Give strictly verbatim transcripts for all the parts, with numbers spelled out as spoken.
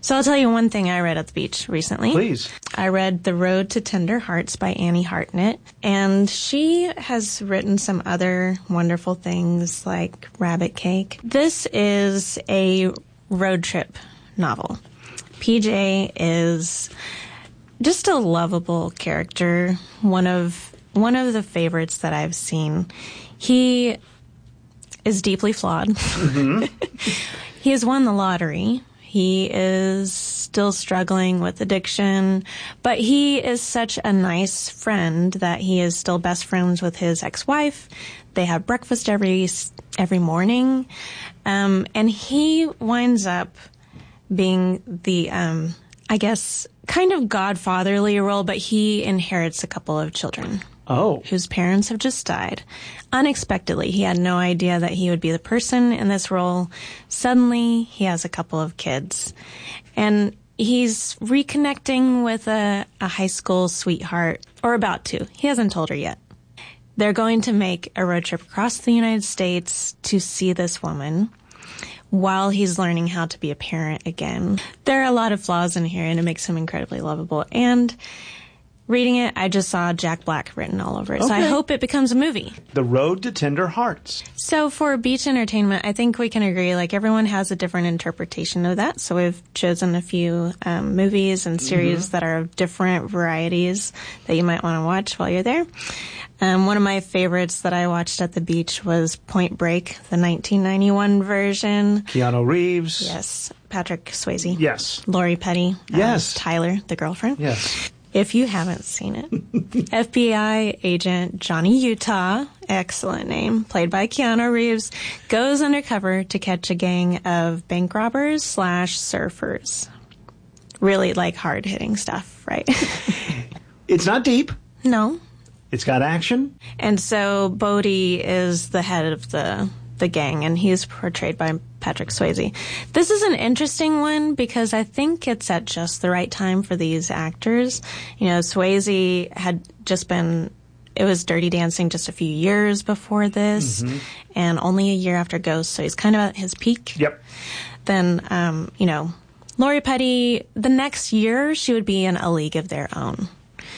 So I'll tell you one thing I read at the beach recently. Please. I read The Road to Tender Hearts by Annie Hartnett, and she has written some other wonderful things like Rabbit Cake. This is a road trip novel. P J is just a lovable character, one of one of the favorites that I've seen. He is deeply flawed. Mm-hmm. He has won the lottery. He is still struggling with addiction, but he is such a nice friend that he is still best friends with his ex-wife. They have breakfast every every morning, um, and he winds up being the, um, I guess, kind of godfatherly role, but he inherits a couple of children. Oh. Whose parents have just died. Unexpectedly. He had no idea that he would be the person in this role. Suddenly, he has a couple of kids. And he's reconnecting with a, a high school sweetheart, or about to. He hasn't told her yet. They're going to make a road trip across the United States to see this woman while he's learning how to be a parent again. There are a lot of flaws in here, and it makes him incredibly lovable. And reading it, I just saw Jack Black written all over it. Okay. So I hope it becomes a movie. The Road to Tender Hearts. So for beach entertainment, I think we can agree, like, everyone has a different interpretation of that. So we've chosen a few um, movies and series mm-hmm. that are of different varieties that you might want to watch while you're there. Um, one of my favorites that I watched at the beach was Point Break, the nineteen ninety-one version. Keanu Reeves. Yes. Patrick Swayze. Yes. Lori Petty. Yes. Um, Tyler, the girlfriend. Yes. If you haven't seen it, F B I agent Johnny Utah, excellent name, played by Keanu Reeves, goes undercover to catch a gang of bank robbers slash surfers. Really, like, hard-hitting stuff, right? It's not deep. No. It's got action. And so Bodhi is the head of the the gang, and he's portrayed by Patrick Swayze. This is an interesting one because I think it's at just the right time for these actors. You know, Swayze had just been, it was Dirty Dancing just a few years before this, mm-hmm. and only a year after Ghost, so he's kind of at his peak. Yep. Then, um, you know, Lori Petty, the next year, she would be in A League of Their Own.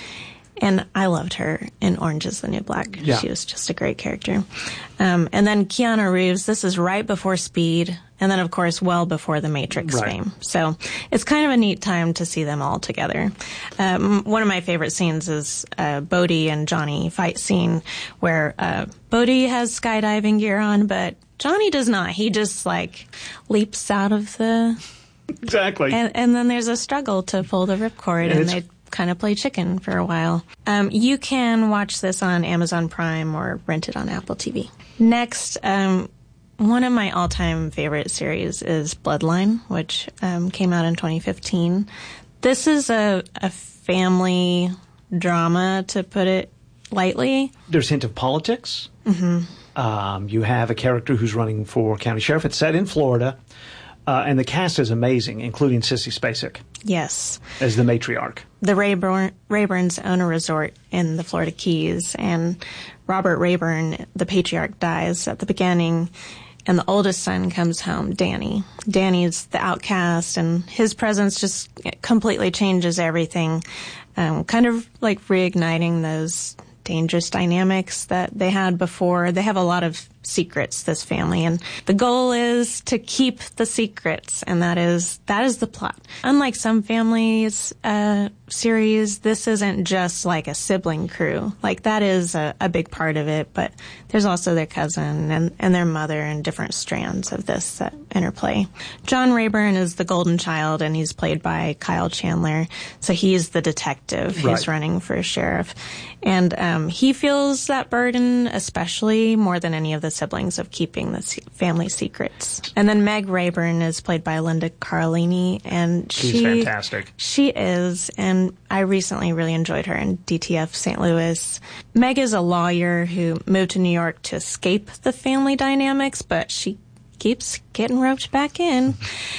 And I loved her in Orange is the New Black. Yeah. She was just a great character. Um, and then Keanu Reeves, this is right before Speed, and then, of course, well before The Matrix right. fame. So it's kind of a neat time to see them all together. Um, one of my favorite scenes is uh, Bodhi and Johnny fight scene where uh, Bodhi has skydiving gear on, but Johnny does not. He just, like, leaps out of the... Exactly. And, and then there's a struggle to pull the ripcord, and, and they kind of play chicken for a while. Um, you can watch this on Amazon Prime or rent it on Apple T V. Next, um, one of my all-time favorite series is Bloodline, which um, came out in twenty fifteen. This is a, a family drama, to put it lightly. There's a hint of politics. Mm-hmm. Um, you have a character who's running for county sheriff. It's set in Florida. Uh, and the cast is amazing, including Sissy Spacek. Yes. As the matriarch. The Rayburn, Rayburns own a resort in the Florida Keys, and Robert Rayburn, the patriarch, dies at the beginning, and the oldest son comes home, Danny. Danny's the outcast, and his presence just completely changes everything, um, kind of like reigniting those dangerous dynamics that they had before. They have a lot of secrets, this family, and the goal is to keep the secrets, and that is that is the plot. Unlike some families uh, series, this isn't just like a sibling crew. Like, that is a, a big part of it, but there's also their cousin and, and their mother and different strands of this that interplay. John Rayburn is the golden child, and he's played by Kyle Chandler, so he's the detective who's right. running for sheriff, and um, he feels that burden especially more than any of the siblings of keeping the family secrets. And then Meg Rayburn is played by Linda Cardellini, and she's she, fantastic. She is, and I recently really enjoyed her in D T F Saint Louis. Meg is a lawyer who moved to New York to escape the family dynamics, but she keeps getting roped back in.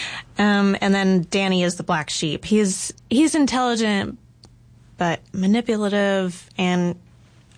Um, and then Danny is the black sheep. He's he's intelligent, but manipulative, and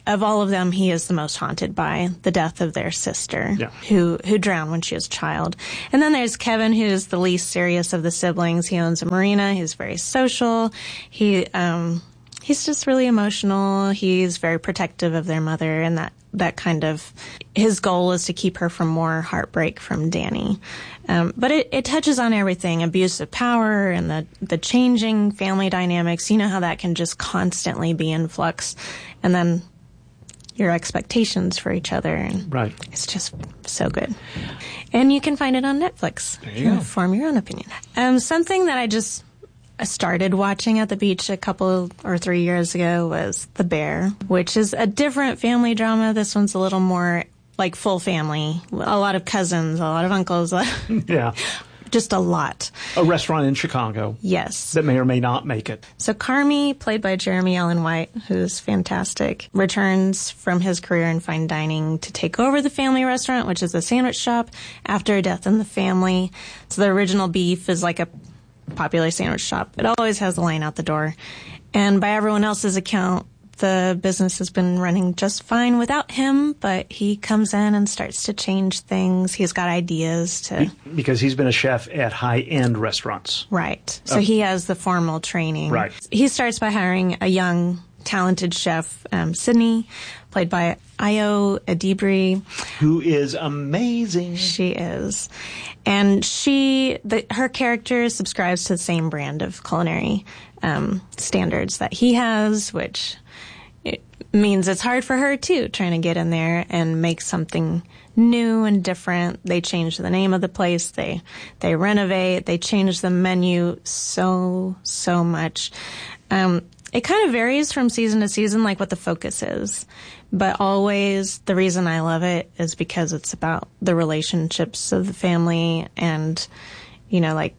of all of them, he is the most haunted by the death of their sister, yeah. who who drowned when she was a child. And then there's Kevin, who's the least serious of the siblings. He owns a marina. He's very social. He um, he's just really emotional. He's very protective of their mother, and that that kind of his goal is to keep her from more heartbreak from Danny. Um, but it, it touches on everything: abuse of power and the the changing family dynamics. You know how that can just constantly be in flux, and then your expectations for each other. And right. It's just so good. And you can find it on Netflix. There you go. Form your own opinion. Um, something that I just started watching at the beach a couple or three years ago was The Bear, which is a different family drama. This one's a little more like full family. A lot of cousins, a lot of uncles. Yeah. Just a lot. A restaurant in Chicago. Yes. That may or may not make it. So Carmy, played by Jeremy Allen White, who's fantastic, returns from his career in fine dining to take over the family restaurant, which is a sandwich shop, after a death in the family. So the original beef is like a popular sandwich shop. It always has a line out the door. And by everyone else's account, the business has been running just fine without him, but he comes in and starts to change things. He's got ideas to... Because he's been a chef at high-end restaurants. Right. So Oh. he has the formal training. Right. He starts by hiring a young, talented chef, um, Sydney, played by Ayo Adibri. Who is amazing. She is. And she, the, her character subscribes to the same brand of culinary um, standards that he has, which... It means it's hard for her, too, trying to get in there and make something new and different. They change the name of the place. They they renovate. They change the menu so, so much. Um, it kind of varies from season to season, like what the focus is. But always the reason I love it is because it's about the relationships of the family and, you know, like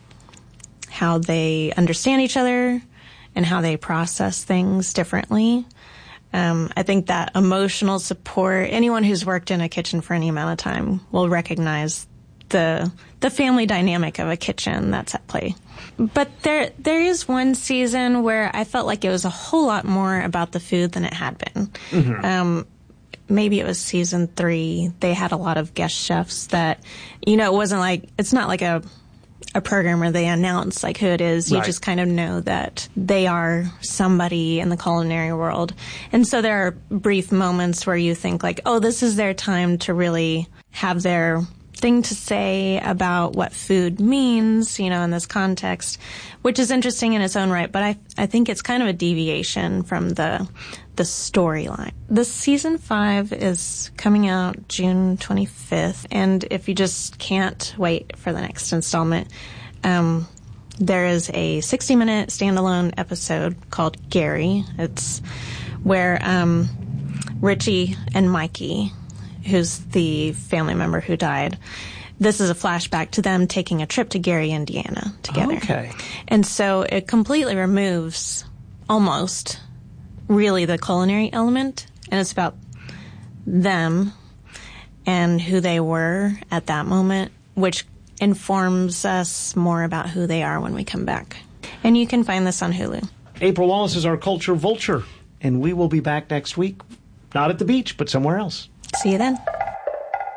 how they understand each other and how they process things differently. Um, I think that emotional support, anyone who's worked in a kitchen for any amount of time will recognize the the family dynamic of a kitchen that's at play. But there there is one season where I felt like it was a whole lot more about the food than it had been. Mm-hmm. Um, maybe it was season three. They had a lot of guest chefs that, you know, it wasn't like, it's not like a a program where they announce like who it is. You right. just kind of know that they are somebody in the culinary world. And so there are brief moments where you think like, oh, this is their time to really have their thing to say about what food means, you know, in this context, which is interesting in its own right. But I, I think it's kind of a deviation from the, the storyline. The season five is coming out June twenty-fifth. And if you just can't wait for the next installment, um, there is a sixty minute standalone episode called Gary. It's where, um, Richie and Mikey, who's the family member who died. This is a flashback to them taking a trip to Gary, Indiana together. Okay. And so it completely removes almost really the culinary element, and it's about them and who they were at that moment, which informs us more about who they are when we come back. And you can find this on Hulu. April Wallace is our culture vulture, and we will be back next week. Not at the beach, but somewhere else. See you then.